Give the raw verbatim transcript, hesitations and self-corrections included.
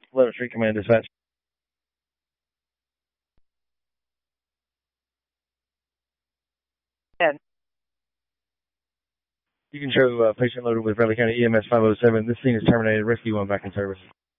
Letter Street Command Dispatch. ten. You can show uh, patient loaded with Bradley County E M S five oh seven. This scene is terminated. Rescue one back in service.